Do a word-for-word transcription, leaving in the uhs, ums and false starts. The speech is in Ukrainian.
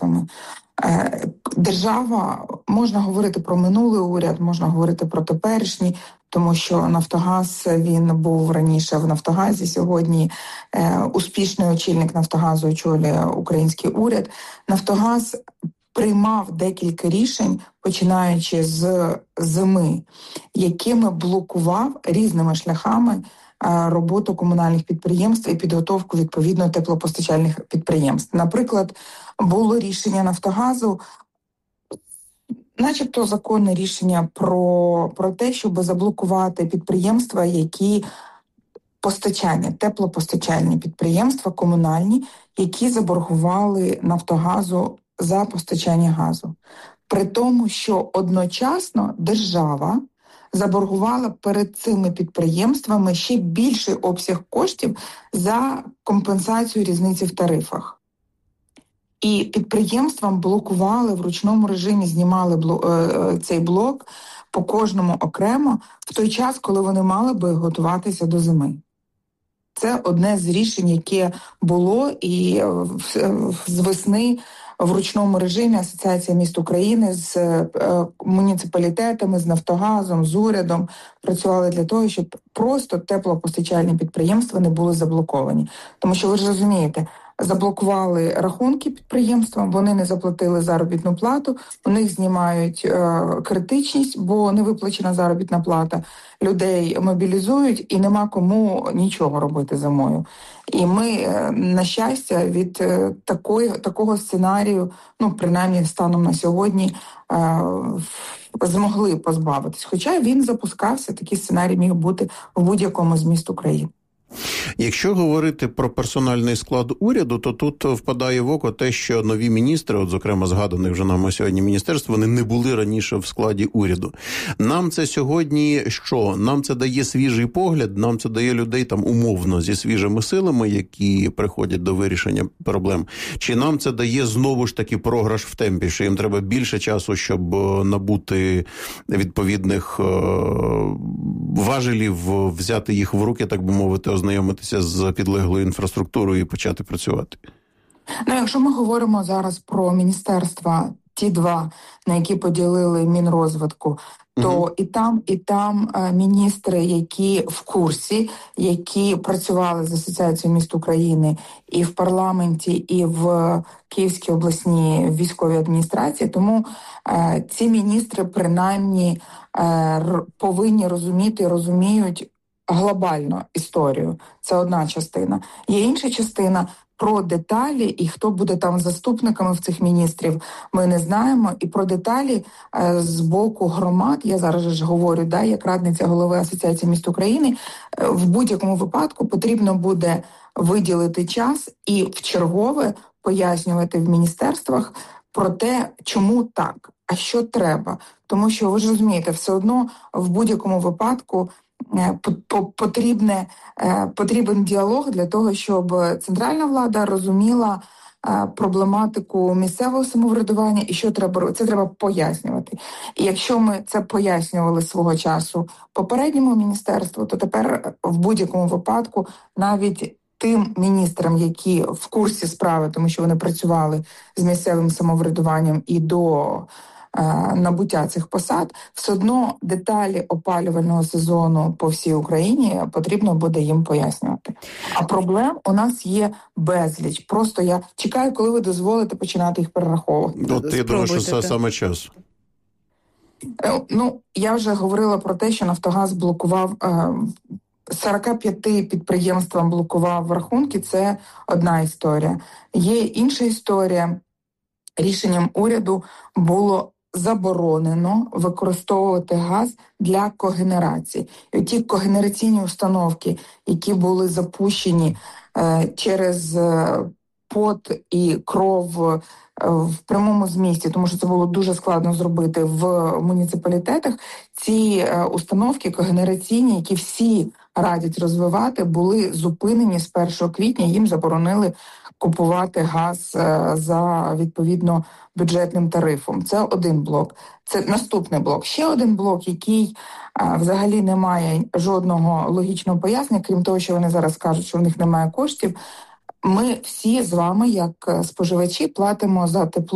підприємствами. Держава, можна говорити про минулий уряд, можна говорити про теперішній, тому що Нафтогаз, він був раніше в Нафтогазі, сьогодні е, успішний очільник Нафтогазу очолює український уряд. Нафтогаз приймав декілька рішень, починаючи з зими, якими блокував різними шляхами роботу комунальних підприємств і підготовку, відповідно, теплопостачальних підприємств. Наприклад, було рішення Нафтогазу, начебто законне рішення про, про те, щоб заблокувати підприємства, які постачання, теплопостачальні підприємства, комунальні, які заборгували Нафтогазу за постачання газу. При тому, що одночасно держава заборгувала перед цими підприємствами ще більший обсяг коштів за компенсацію різниці в тарифах. І підприємствам блокували, в ручному режимі знімали блок, цей блок по кожному окремо в той час, коли вони мали би готуватися до зими. Це одне з рішень, яке було, і з весни в ручному режимі Асоціація міст України з е, муніципалітетами, з Нафтогазом, з урядом працювали для того, щоб просто теплопостачальні підприємства не були заблоковані. Тому що, ви ж розумієте, заблокували рахунки підприємствам, вони не заплатили заробітну плату, у них знімають е, критичність, бо не виплачена заробітна плата, людей мобілізують і нема кому нічого робити зимою. І ми, е, на щастя, від е, такої, такого сценарію, ну, принаймні станом на сьогодні, е, змогли позбавитись. Хоча він запускався, такий сценарій міг бути в будь-якому з міст України. Якщо говорити про персональний склад уряду, то тут впадає в око те, що нові міністри, от зокрема згаданих вже нами сьогодні міністерств, вони не були раніше в складі уряду. Нам це сьогодні що? Нам це дає свіжий погляд, нам це дає людей там умовно зі свіжими силами, які приходять до вирішення проблем. Чи нам це дає знову ж таки програш в темпі, що їм треба більше часу, щоб набути відповідних важелів, взяти їх в руки, так би мовити, ознайомитися з підлеглою інфраструктурою і почати працювати? Ну, якщо ми говоримо зараз про міністерства, ті два, на які поділили Мінрозвитку, то угу. і там, і там е, міністри, які в курсі, які працювали з Асоціацією міст України і в парламенті, і в Київській обласній військовій адміністрації. Тому е, ці міністри принаймні е, р, повинні розуміти, розуміють глобальну історію. Це одна частина. Є інша частина про деталі, і хто буде там заступниками в цих міністрів, ми не знаємо. І про деталі е, з боку громад, я зараз ж говорю, да, як радниця голови Асоціації міст України, е, в будь-якому випадку потрібно буде виділити час і вчергове пояснювати в міністерствах про те, чому так, а що треба. Тому що, ви ж розумієте, все одно в будь-якому випадку Потрібне, потрібен діалог для того, щоб центральна влада розуміла проблематику місцевого самоврядування і що треба, це треба пояснювати. І якщо ми це пояснювали свого часу попередньому міністерству, то тепер в будь-якому випадку навіть тим міністрам, які в курсі справи, тому що вони працювали з місцевим самоврядуванням і до набуття цих посад, все одно деталі опалювального сезону по всій Україні потрібно буде їм пояснювати. А проблем у нас є безліч. Просто я чекаю, коли ви дозволите починати їх перераховувати. От я думаю, що це саме час. Ну, я вже говорила про те, що Нафтогаз блокував сорок п'ять підприємствам блокував рахунки. Це одна історія. Є інша історія. Рішенням уряду було заборонено використовувати газ для когенерації. І ті когенераційні установки, які були запущені е, через е, пот і кров е, в прямому змісті, тому що це було дуже складно зробити в муніципалітетах, ці е, установки когенераційні, які всі радять розвивати, були зупинені з першого квітня, їм заборонили купувати газ е, за, відповідно, бюджетним тарифом. Це один блок. Це наступний блок. Ще один блок, який е, взагалі не має жодного логічного пояснення, крім того, що вони зараз кажуть, що в них немає коштів. Ми всі з вами, як споживачі, платимо за тепло